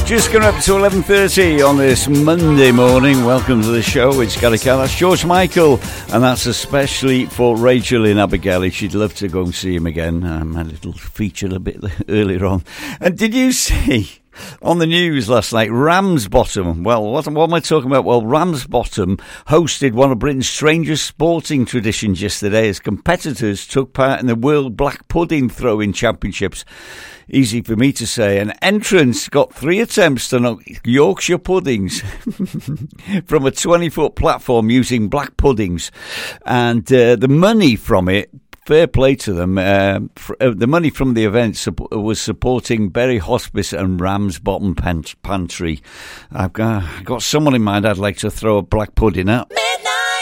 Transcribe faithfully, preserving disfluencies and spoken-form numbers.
Just going up to eleven thirty on this Monday morning. Welcome to the show. It's Gary Carr. That's George Michael, and that's especially for Rachel in Abergele. She'd love to go and see him again. Um, a little feature a bit earlier on. And did you see on the news last night, Ramsbottom? Well, what, what am I talking about? Well, Ramsbottom hosted one of Britain's strangest sporting traditions yesterday as competitors took part in the World Black Pudding Throwing Championships. Easy for me to say. An entrance got three attempts to knock Yorkshire puddings from a twenty-foot platform using black puddings. And uh, the money from it, fair play to them, uh, fr- uh, the money from the event su- was supporting Bury Hospice and Ramsbottom Pant- Pantry. I've got, I've got someone in mind I'd like to throw a black pudding at.